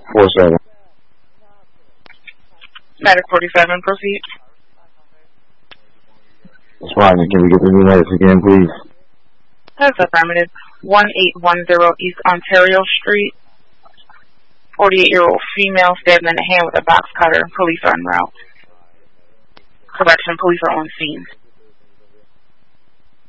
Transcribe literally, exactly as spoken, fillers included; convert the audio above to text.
four seven. Medic forty-seven, proceed. Responding, can we get the new medics again, please? That's affirmative. one eight one zero East Ontario Street. forty-eight-year-old female stabbed in the hand with a box cutter. Police are en route. Correction, police are on scene.